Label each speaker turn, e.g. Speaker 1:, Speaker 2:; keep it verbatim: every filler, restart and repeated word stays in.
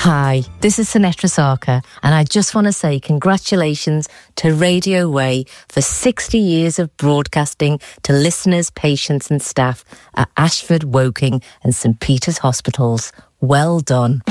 Speaker 1: Hi, this is Sinetra Sarkar, and I just want to say congratulations to Radio Way for sixty years of broadcasting to listeners, patients and staff at Ashford, Woking and St Peter's Hospitals. Well done.